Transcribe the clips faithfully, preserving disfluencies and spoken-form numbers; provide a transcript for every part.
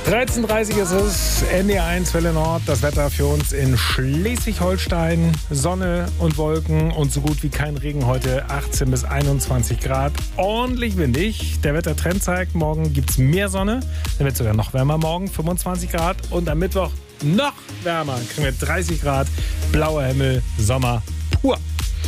dreizehn Uhr dreißig ist es, N D R eins Welle Nord, das Wetter für uns in Schleswig-Holstein. Sonne und Wolken und so gut wie kein Regen heute, achtzehn bis einundzwanzig Grad. Ordentlich windig. Der Wettertrend zeigt, morgen gibt es mehr Sonne. Dann wird es sogar noch wärmer morgen, fünfundzwanzig Grad. Und am Mittwoch noch wärmer, kriegen wir dreißig Grad, blauer Himmel, Sommer pur.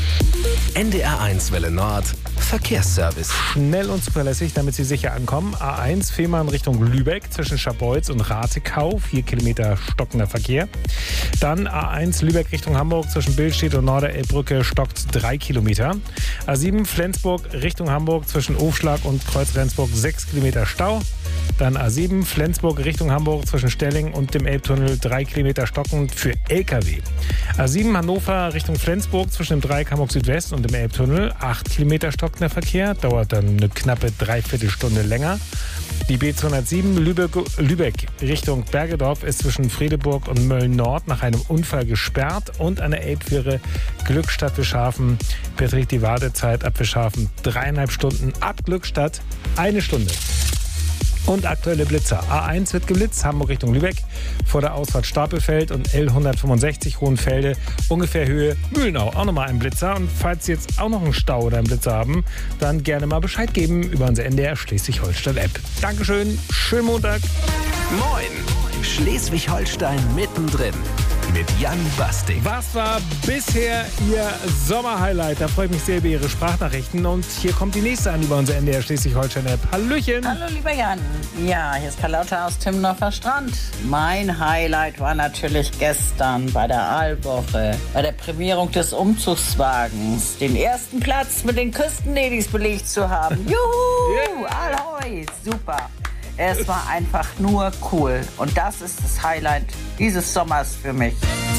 N D R eins Welle Nord, Verkehrsservice. Schnell und zuverlässig, damit Sie sicher ankommen. A eins Fehmarn Richtung Lübeck zwischen Scharbeutz und Rathekau. Vier Kilometer stockender Verkehr. Dann A eins Lübeck Richtung Hamburg zwischen Billstedt und Norderelbbrücke stockt drei Kilometer. A sieben Flensburg Richtung Hamburg zwischen Aufschlag und Kreuz Rendsburg sechs Kilometer Stau. Dann A sieben Flensburg Richtung Hamburg zwischen Stelling und dem Elbtunnel drei Kilometer stockend für L K W. A sieben Hannover Richtung Flensburg zwischen dem Dreieck Hamburg Südwest und dem Elbtunnel acht Kilometer stockender Verkehr, dauert dann eine knappe Dreiviertelstunde länger. Die B zweihundertsieben Lübeck, Lübeck Richtung Bergedorf ist zwischen Fredeburg und Mölln-Nord nach einem Unfall gesperrt und an der Elbfähre Glückstadt-Wischhafen beträgt die Wartezeit ab Wischhafen dreieinhalb Stunden, ab Glückstadt eine Stunde. Und aktuelle Blitzer. A eins wird geblitzt, Hamburg Richtung Lübeck, vor der Ausfahrt Stapelfeld und L hundertfünfundsechzig Hohenfelde, ungefähr Höhe Mühlenau. Auch nochmal ein Blitzer. Und falls Sie jetzt auch noch einen Stau oder einen Blitzer haben, dann gerne mal Bescheid geben über unsere N D R Schleswig-Holstein-App. Dankeschön, schönen Montag. Moin, Schleswig-Holstein mittendrin. Mit Jan Basting. Was war bisher Ihr Sommerhighlight? Da freue ich mich sehr über Ihre Sprachnachrichten. Und hier kommt die nächste an über unsere N D R Schleswig-Holstein-App. Hallöchen! Hallo, lieber Jan. Ja, hier ist Carlotta aus Timmendorfer Strand. Mein Highlight war natürlich gestern bei der Aalwoche, bei der Prämierung des Umzugswagens, den ersten Platz mit den Küstenladies belegt zu haben. Juhu! Yeah. Ahoi! Super! Es war einfach nur cool. Und das ist das Highlight dieses Sommers für mich.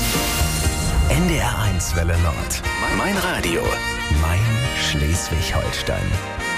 N D R eins Welle Nord. Mein Radio. Mein Schleswig-Holstein.